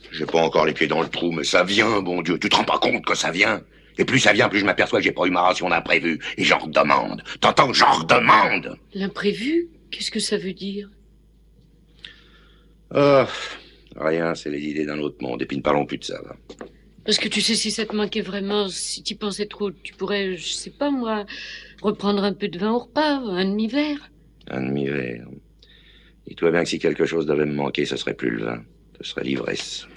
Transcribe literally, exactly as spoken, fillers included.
J'ai pas encore les pieds dans le trou, mais ça vient, bon Dieu. Tu te rends pas compte que ça vient? Et plus ça vient, plus je m'aperçois que j'ai pas eu ma ration d'imprévu. Et j'en redemande. T'entends? J'en redemande. L'imprévu? Qu'est-ce que ça veut dire? Oh, rien, c'est les idées d'un autre monde. Et puis ne parlons plus de ça, va. Parce que tu sais, si ça te manquait vraiment, si tu pensais trop, tu pourrais, je sais pas moi, reprendre un peu de vin au repas, un demi-verre. Un demi-verre. Dis-toi bien que si quelque chose devait me manquer, ce serait plus le vin. Ce serait l'ivresse.